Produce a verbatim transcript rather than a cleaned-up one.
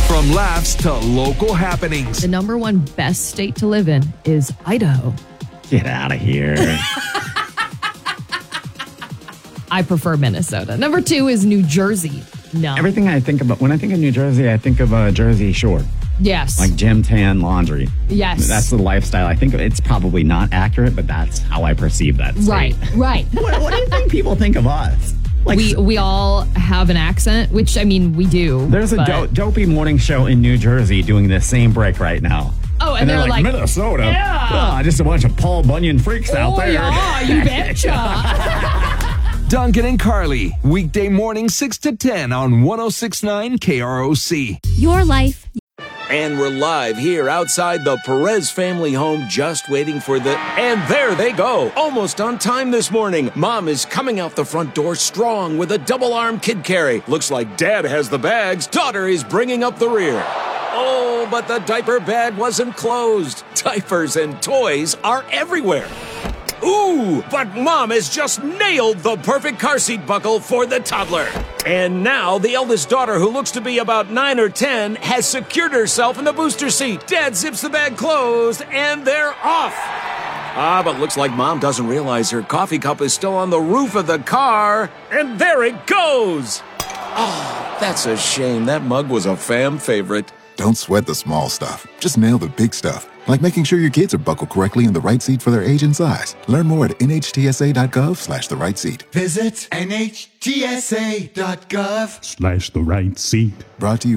From laughs to local happenings. The number one best state to live in is Idaho. Get out of here. I prefer Minnesota. Number two is New Jersey. No. Everything I think about, when I think of New Jersey, I think of uh, Jersey Shore. Yes. Like gym, tan, laundry. Yes. That's the lifestyle. I think it's probably not accurate, but that's how I perceive that state. Right, right. what, what do you think people think of us? Like, we we all have an accent, which, I mean, we do. There's a but... do- dopey morning show in New Jersey doing the same break right now. Oh, and, and they're, they're like, like, Minnesota? Yeah. Oh, just a bunch of Paul Bunyan freaks oh, out there. yeah, you betcha. Duncan and Carly, weekday morning six to ten on one oh six point nine K R O C. Your life. And we're live here outside the Perez family home, just waiting for the... And there they go, almost on time this morning. Mom is coming out the front door strong with a double-arm kid carry. Looks like Dad has the bags. Daughter is bringing up the rear. Oh, but the diaper bag wasn't closed. Diapers and toys are everywhere. Ooh, but Mom has just nailed the perfect car seat buckle for the toddler. And now the eldest daughter, who looks to be about nine or ten, has secured herself in the booster seat. Dad zips the bag closed, and they're off. Ah, but looks like Mom doesn't realize her coffee cup is still on the roof of the car. And there it goes. Oh, that's a shame. That mug was a fam favorite. Don't sweat the small stuff. Just nail the big stuff. Like making sure your kids are buckled correctly in the right seat for their age and size. Learn more at nhtsa.gov slash the right seat. Visit nhtsa.gov slash the right seat. Brought to you